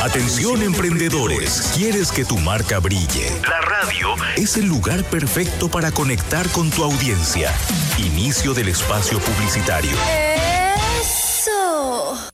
Atención emprendedores, ¿quieres que tu marca brille? La radio es el lugar perfecto para conectar con tu audiencia. Inicio del espacio publicitario. ¡Eso!